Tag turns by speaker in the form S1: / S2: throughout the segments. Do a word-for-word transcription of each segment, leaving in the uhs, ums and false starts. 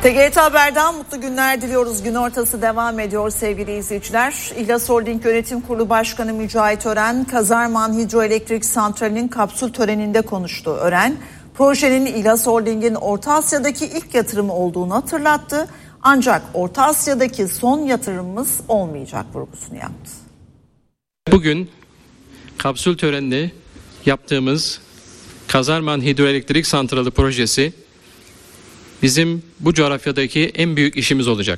S1: T G R T Haber'den mutlu günler diliyoruz. Gün ortası devam ediyor sevgili izleyiciler. İhlas Holding Yönetim Kurulu Başkanı Mücahit Ören, Kazarman Hidroelektrik Santrali'nin kapsül töreninde konuştu. Ören, projenin İhlas Holding'in Orta Asya'daki ilk yatırımı olduğunu hatırlattı. Ancak Orta Asya'daki son yatırımımız olmayacak vurgusunu yaptı.
S2: Bugün kapsül töreninde yaptığımız Kazarman Hidroelektrik Santrali projesi bizim bu coğrafyadaki en büyük işimiz olacak.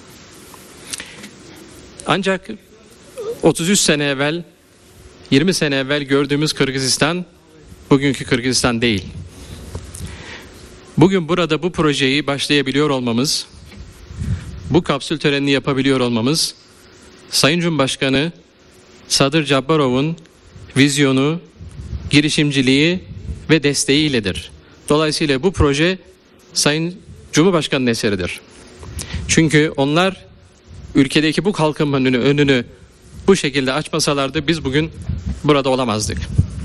S2: Ancak otuz üç sene evvel, yirmi sene evvel gördüğümüz Kırgızistan bugünkü Kırgızistan değil. Bugün burada bu projeyi başlayabiliyor olmamız, bu kapsül törenini yapabiliyor olmamız, Sayın Cumhurbaşkanı Sadır Japarov'un vizyonu, girişimciliği ve desteğiyledir. Dolayısıyla bu proje Sayın Cumhurbaşkanı'nın eseridir. Çünkü onlar ülkedeki bu kalkınmanın önünü, önünü bu şekilde açmasalardı biz bugün burada olamazdık.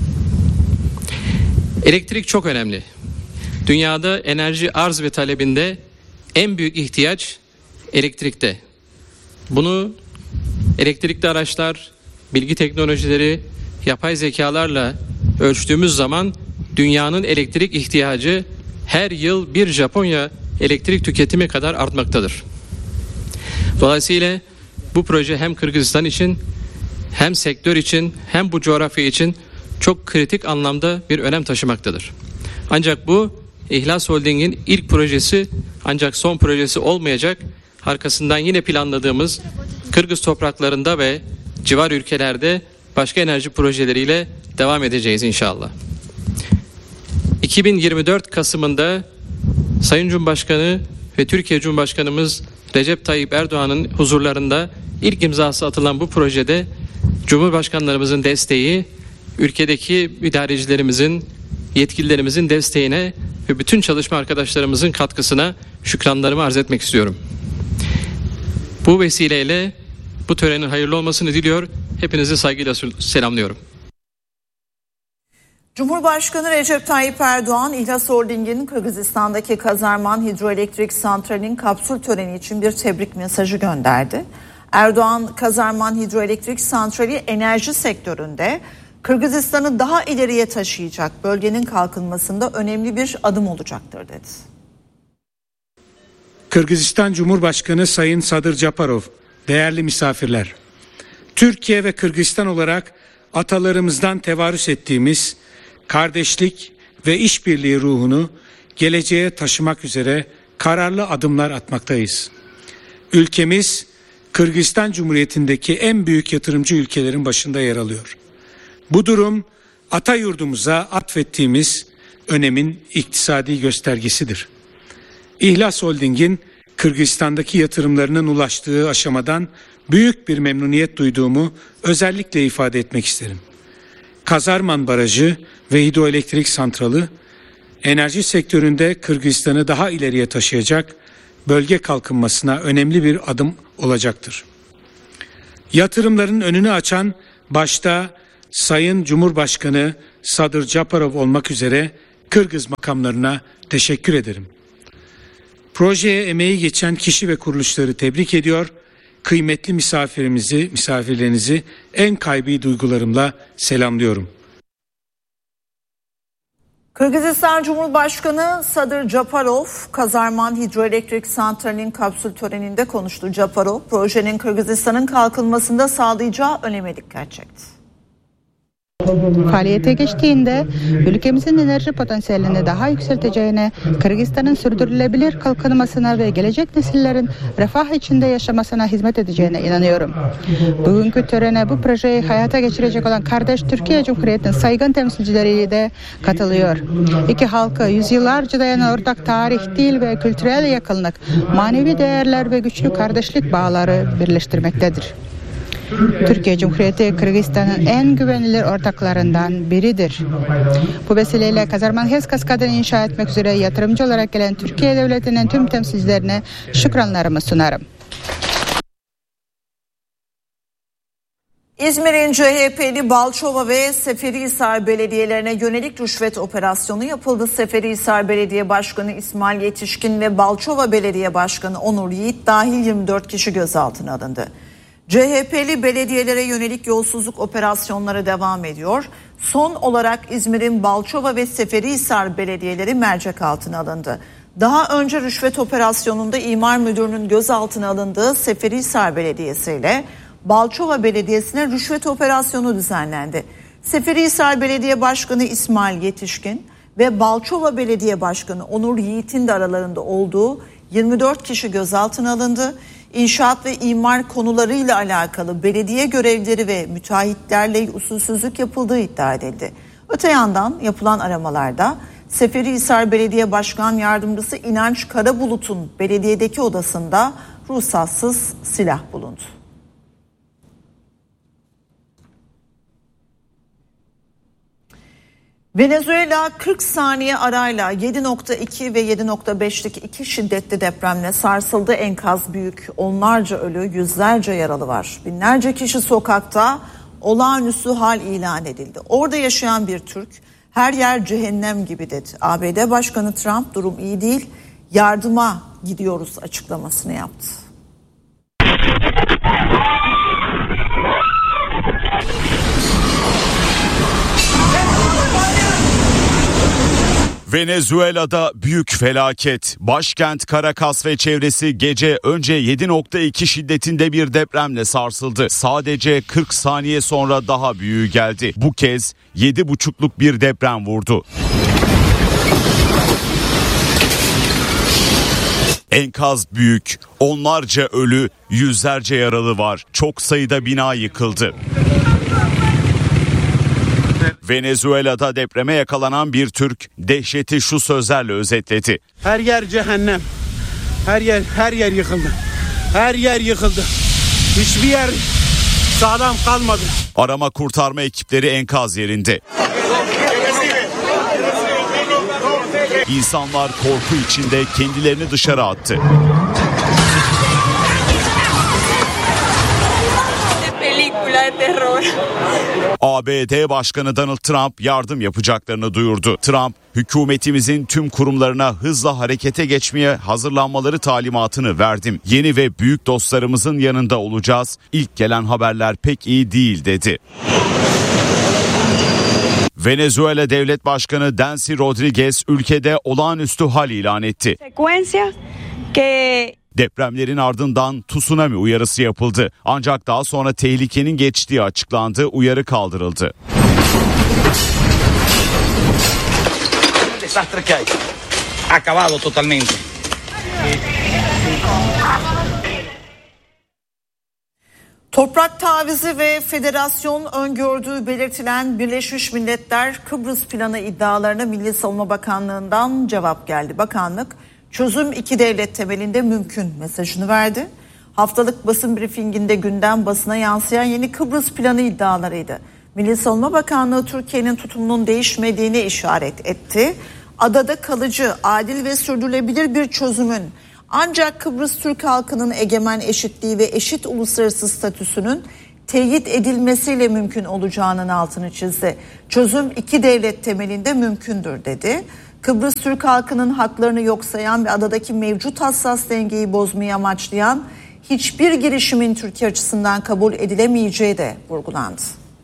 S2: Elektrik çok önemli. Dünyada enerji arz ve talebinde en büyük ihtiyaç elektrikte. Bunu elektrikli araçlar, bilgi teknolojileri, yapay zekalarla ölçtüğümüz zaman dünyanın elektrik ihtiyacı her yıl bir Japonya elektrik tüketimi kadar artmaktadır. Dolayısıyla bu proje hem Kırgızistan için, hem sektör için, hem bu coğrafya için çok kritik anlamda bir önem taşımaktadır. Ancak bu İhlas Holding'in ilk projesi, ancak son projesi olmayacak. Arkasından yine planladığımız Kırgız topraklarında ve civar ülkelerde başka enerji projeleriyle devam edeceğiz inşallah. iki bin yirmi dört Kasım'ında Sayın Cumhurbaşkanı ve Türkiye Cumhurbaşkanımız Recep Tayyip Erdoğan'ın huzurlarında ilk imzası atılan bu projede Cumhurbaşkanlarımızın desteği, ülkedeki idarecilerimizin, yetkililerimizin desteğine ve bütün çalışma arkadaşlarımızın katkısına şükranlarımı arz etmek istiyorum. Bu vesileyle bu törenin hayırlı olmasını diliyor. Hepinizi saygıyla selamlıyorum.
S1: Cumhurbaşkanı Recep Tayyip Erdoğan, İhlas Holding'in Kırgızistan'daki Kazarman Hidroelektrik Santrali'nin kapsül töreni için bir tebrik mesajı gönderdi. Erdoğan, Kazarman Hidroelektrik Santrali enerji sektöründe Kırgızistan'ı daha ileriye taşıyacak, bölgenin kalkınmasında önemli bir adım olacaktır dedi.
S3: Kırgızistan Cumhurbaşkanı Sayın Sadır Japarov, değerli misafirler, Türkiye ve Kırgızistan olarak atalarımızdan tevarüs ettiğimiz kardeşlik ve işbirliği ruhunu geleceğe taşımak üzere kararlı adımlar atmaktayız. Ülkemiz Kırgızistan Cumhuriyeti'ndeki en büyük yatırımcı ülkelerin başında yer alıyor. Bu durum ata yurdumuza atfettiğimiz önemin iktisadi göstergesidir. İhlas Holding'in Kırgızistan'daki yatırımlarının ulaştığı aşamadan büyük bir memnuniyet duyduğumu özellikle ifade etmek isterim. Kazarman Barajı ve hidroelektrik santrali enerji sektöründe Kırgızistan'ı daha ileriye taşıyacak, bölge kalkınmasına önemli bir adım olacaktır. Yatırımların önünü açan başta Sayın Cumhurbaşkanı Sadır Japarov olmak üzere Kırgız makamlarına teşekkür ederim. Projeye emeği geçen kişi ve kuruluşları tebrik ediyor. Kıymetli misafirimizi, misafirlerinizi en kalbi duygularımla selamlıyorum.
S1: Kırgızistan Cumhurbaşkanı Sadır Japarov, Kazarman Hidroelektrik Santrali'nin kapsül töreninde konuştu. Japarov, projenin Kırgızistan'ın kalkınmasında sağlayacağı öneme dikkat çekti.
S4: Faaliyete geçtiğinde ülkemizin enerji potansiyelini daha yükselteceğine, Kırgızistan'ın sürdürülebilir kalkınmasına ve gelecek nesillerin refah içinde yaşamasına hizmet edeceğine inanıyorum. Bugünkü törene bu projeyi hayata geçirecek olan kardeş Türkiye Cumhuriyeti'nin saygın temsilcileri de katılıyor. İki halkı yüzyıllarca dayanan ortak tarih, dil ve kültürel yakınlık, manevi değerler ve güçlü kardeşlik bağları birleştirmektedir. Türkiye Cumhuriyeti Kırgızistan'ın en güvenilir ortaklarından biridir. Bu vesileyle Kazarman HES kaskadını inşa etmek üzere yatırımcı olarak gelen Türkiye Devleti'nin tüm temsilcilerine şükranlarımı sunarım.
S1: İzmir'in C H P'li Balçova ve Seferihisar belediyelerine yönelik rüşvet operasyonu yapıldı. Seferihisar Belediye Başkanı İsmail Yetişkin ve Balçova Belediye Başkanı Onur Yiğit dahil yirmi dört kişi gözaltına alındı. C H P'li belediyelere yönelik yolsuzluk operasyonları devam ediyor. Son olarak İzmir'in Balçova ve Seferihisar belediyeleri mercek altına alındı. Daha önce rüşvet operasyonunda imar müdürünün gözaltına alındığı Seferihisar Belediyesi ile Balçova Belediyesi'ne rüşvet operasyonu düzenlendi. Seferihisar Belediye Başkanı İsmail Yetişkin ve Balçova Belediye Başkanı Onur Yiğit'in de aralarında olduğu yirmi dört kişi gözaltına alındı. İnşaat ve imar konularıyla alakalı belediye görevlileri ve müteahhitlerle usulsüzlük yapıldığı iddia edildi. Öte yandan yapılan aramalarda Seferihisar Belediye Başkan Yardımcısı İnanç Karabulut'un belediyedeki odasında ruhsatsız silah bulundu. Venezuela kırk saniye arayla yedi nokta iki ve yedi nokta beşlik iki şiddetli depremle sarsıldı. Enkaz büyük, onlarca ölü, yüzlerce yaralı var. Binlerce kişi sokakta, olağanüstü hal ilan edildi. Orada yaşayan bir Türk, her yer cehennem gibi dedi. A B D Başkanı Trump durum iyi değil, yardıma gidiyoruz açıklamasını yaptı.
S5: Venezuela'da büyük felaket. Başkent Caracas ve çevresi gece önce yedi nokta iki şiddetinde bir depremle sarsıldı. Sadece kırk saniye sonra daha büyüğü geldi. Bu kez yedi buçukluk bir deprem vurdu. Enkaz büyük, onlarca ölü, yüzlerce yaralı var. Çok sayıda bina yıkıldı. Venezuela'da depreme yakalanan bir Türk dehşeti şu sözlerle özetledi.
S6: Her yer cehennem. Her yer her yer yıkıldı. Her yer yıkıldı. Hiçbir yer sağlam kalmadı.
S5: Arama kurtarma ekipleri enkaz yerinde. İnsanlar korku içinde kendilerini dışarı attı. A B D Başkanı Donald Trump yardım yapacaklarını duyurdu. Trump, hükümetimizin tüm kurumlarına hızla harekete geçmeye hazırlanmaları talimatını verdim. Yeni ve büyük dostlarımızın yanında olacağız. İlk gelen haberler pek iyi değil dedi. Venezuela Devlet Başkanı Delcy Rodriguez ülkede olağanüstü hal ilan etti. Depremlerin ardından tsunami uyarısı yapıldı. Ancak daha sonra tehlikenin geçtiği açıklandı, uyarı kaldırıldı.
S1: Toprak tavizi ve federasyon öngördüğü belirtilen Birleşmiş Milletler Kıbrıs planı iddialarına Milli Savunma Bakanlığı'ndan cevap geldi. Bakanlık, çözüm iki devlet temelinde mümkün mesajını verdi. Haftalık basın briefinginde gündem basına yansıyan yeni Kıbrıs planı iddialarıydı. Milli Savunma Bakanlığı Türkiye'nin tutumunun değişmediğine işaret etti. Adada kalıcı, adil ve sürdürülebilir bir çözümün ancak Kıbrıs Türk halkının egemen eşitliği ve eşit uluslararası statüsünün teyit edilmesiyle mümkün olacağının altını çizdi. Çözüm iki devlet temelinde mümkündür dedi. Kıbrıs Türk halkının haklarını yok sayan ve adadaki mevcut hassas dengeyi bozmayı amaçlayan hiçbir girişimin Türkiye açısından kabul edilemeyeceği de vurgulandı.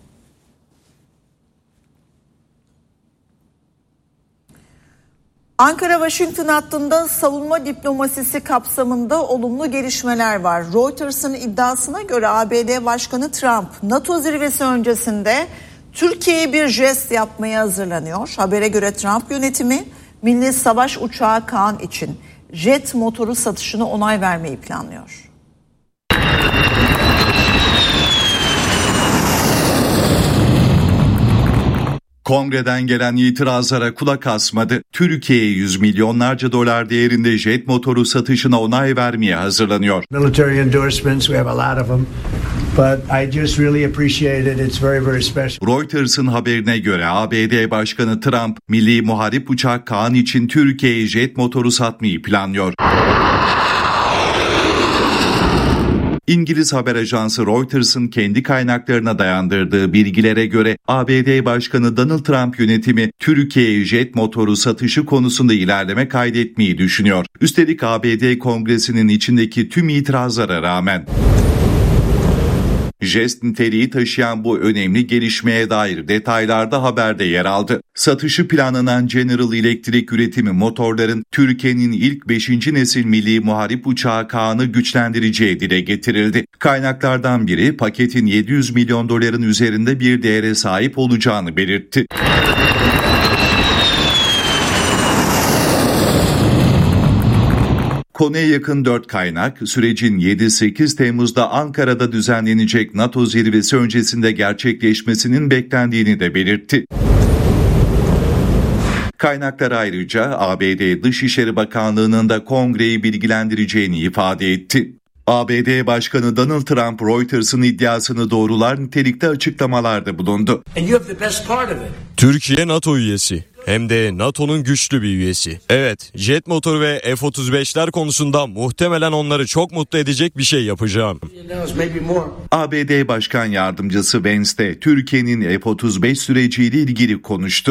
S1: Ankara-Washington hattında savunma diplomasisi kapsamında olumlu gelişmeler var. Reuters'ın iddiasına göre A B D Başkanı Trump, NATO zirvesi öncesinde Türkiye'ye bir jest yapmaya hazırlanıyor. Habere göre Trump yönetimi milli savaş uçağı Kaan için jet motoru satışına onay vermeyi planlıyor.
S7: Kongreden gelen itirazlara kulak asmadı. Türkiye'ye yüz milyonlarca dolar değerinde jet motoru satışına onay vermeye hazırlanıyor.
S8: Military endorsements, we have a lot of them. But I just really appreciate it. It's very very special.
S7: Reuters'ın haberine göre A B D Başkanı Trump, milli muharip uçak Kaan için Türkiye'ye jet motoru satmayı planlıyor. İngiliz haber ajansı Reuters'ın kendi kaynaklarına dayandırdığı bilgilere göre A B D Başkanı Donald Trump yönetimi Türkiye'ye jet motoru satışı konusunda ilerleme kaydetmeyi düşünüyor. Üstelik A B D Kongresi'nin içindeki tüm itirazlara rağmen. Jest niteliği taşıyan bu önemli gelişmeye dair detaylar da haberde yer aldı. Satışı planlanan General Electric üretimi motorların Türkiye'nin ilk beşinci nesil milli muharip uçağı Kaan'ı güçlendireceği dile getirildi. Kaynaklardan biri paketin yedi yüz milyon doların üzerinde bir değere sahip olacağını belirtti. Konuya yakın dört kaynak, sürecin yedi sekiz Temmuz'da Ankara'da düzenlenecek NATO zirvesi öncesinde gerçekleşmesinin beklendiğini de belirtti. Kaynaklar ayrıca A B D Dışişleri Bakanlığı'nın da Kongre'yi bilgilendireceğini ifade etti. A B D Başkanı Donald Trump, Reuters'ın iddiasını doğrular nitelikte açıklamalarda bulundu.
S9: Türkiye NATO üyesi. Hem de NATO'nun güçlü bir üyesi. Evet, jet motoru ve F otuz beşler konusunda muhtemelen onları çok mutlu edecek bir şey yapacağım.
S7: A B D Başkan Yardımcısı Vance de Türkiye'nin F otuz beş süreciyle ilgili konuştu.